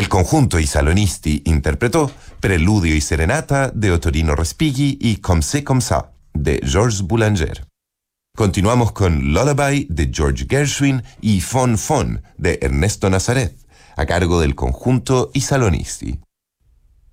El conjunto Isalonisti interpretó Preludio y Serenata de Ottorino Respighi y Comme c'est comme ça de Georges Boulanger. Continuamos con Lullaby de George Gershwin y Fon Fon de Ernesto Nazaret, a cargo del conjunto Isalonisti.